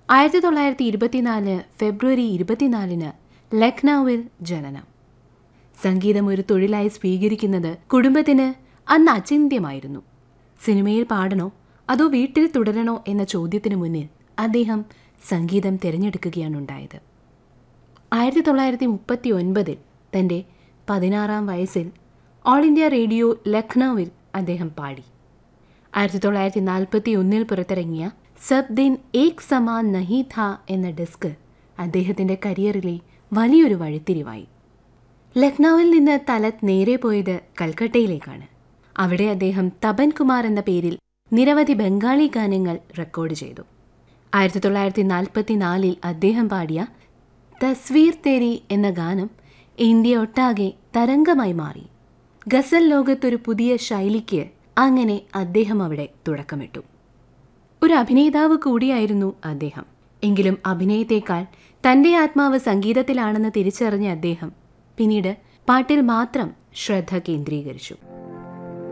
1924 ഫെബ്രുവരി 24 ലക്നൌവിൽ ജനനം. സംഗീതം ഒരു തൊഴിലായി സ്വീകരിക്കുന്നത് കുടുംബത്തിന് അന്ന് അചിന്ത്യമായിരുന്നു. സിനിമയിൽ പാടണോ അതോ വീട്ടിൽ തുടരണോ എന്ന ചോദ്യത്തിനു മുന്നിൽ അദ്ദേഹം സംഗീതം തിരഞ്ഞെടുക്കുകയാണുണ്ടായത്. 1939 തൻ്റെ 16-ാം വയസ്സിൽ ഓൾ ഇന്ത്യ റേഡിയോ ലക്നൌവിൽ അദ്ദേഹം പാടി. 1941 പുറത്തിറങ്ങിയ സബ് ദിൻ ഏക് സമാൻ നഹീ ഥാ എന്ന ഡിസ്ക് അദ്ദേഹത്തിൻ്റെ കരിയറിലെ വലിയൊരു വഴിത്തിരിവായി. ലക്നൌവിൽ നിന്ന് തലത് നേരെ പോയത് കൽക്കട്ടയിലേക്കാണ്. അവിടെ അദ്ദേഹം തപൻ കുമാർ എന്ന പേരിൽ നിരവധി ബംഗാളി ഗാനങ്ങൾ റെക്കോർഡ് ചെയ്തു. 1944 അദ്ദേഹം പാടിയ തസ്വീർ തേരി എന്ന ഗാനം ഇന്ത്യ ഒട്ടാകെ തരംഗമായി മാറി. ഗസൽ ലോകത്തൊരു പുതിയ ശൈലിക്ക് അങ്ങനെ അദ്ദേഹം അവിടെ തുടക്കമിട്ടു. ഒരു അഭിനേതാവ് കൂടിയായിരുന്നു അദ്ദേഹം. എങ്കിലും അഭിനയത്തേക്കാൾ തൻ്റെ ആത്മാവ് സംഗീതത്തിലാണെന്ന് തിരിച്ചറിഞ്ഞ അദ്ദേഹം പിന്നീട് പാട്ടിൽ മാത്രം ശ്രദ്ധ കേന്ദ്രീകരിച്ചു.